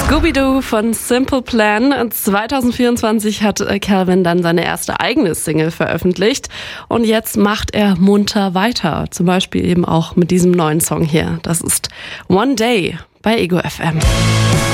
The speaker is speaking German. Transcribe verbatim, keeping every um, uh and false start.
Scooby-Doo von Simple Plan. zwanzig vierundzwanzig hat Calvin dann seine erste eigene Single veröffentlicht. Und jetzt macht er munter weiter. Zum Beispiel eben auch mit diesem neuen Song hier. Das ist One Day bei Ego F M.